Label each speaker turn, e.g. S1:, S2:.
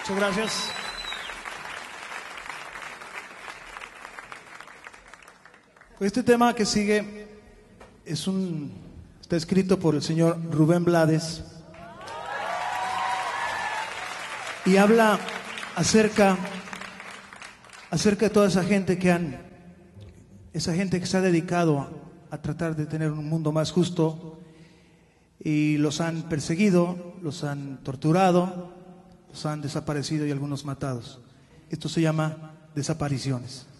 S1: Muchas gracias. Este tema que sigue está escrito por el señor Rubén Blades y habla acerca de toda esa gente esa gente que se ha dedicado a tratar de tener un mundo más justo, y los han perseguido, los han torturado, los han desaparecido y algunos matados. Esto se llama desapariciones.